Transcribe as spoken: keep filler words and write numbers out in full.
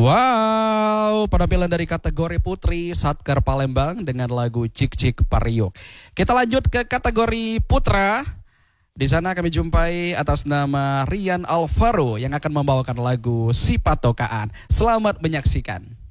Wow, penampilan dari kategori putri Satker Palembang dengan lagu Cik Cik Pariuk. Kita lanjut ke kategori putra. Di sana kami jumpai atas nama Rian Alvaro yang akan membawakan lagu Si Patokaan. Selamat menyaksikan.